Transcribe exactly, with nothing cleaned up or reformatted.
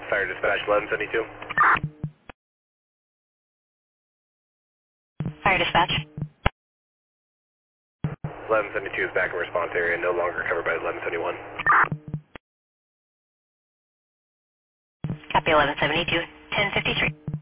Fire dispatch eleven seventy-two. Fire dispatch. eleven seventy-two is back in response area, no longer covered by eleven seventy-one. Copy eleven seventy-two, ten fifty-three.